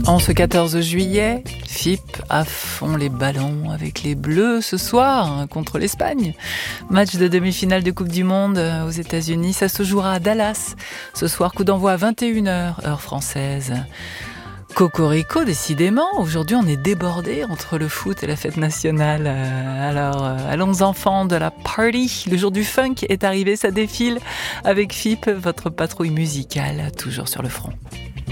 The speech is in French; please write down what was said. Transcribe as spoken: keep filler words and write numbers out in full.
En ce quatorze juillet, F I P à fond les ballons avec les Bleus ce soir hein, contre l'Espagne. Match de demi-finale de Coupe du Monde aux États-Unis. Ça se jouera à Dallas. Ce soir, coup d'envoi à vingt et une heures, heure française. Cocorico, décidément. Aujourd'hui, on est débordés entre le foot et la fête nationale. Alors, allons enfants de la party. Le jour du funk est arrivé, ça défile avec F I P, votre patrouille musicale, toujours sur le front.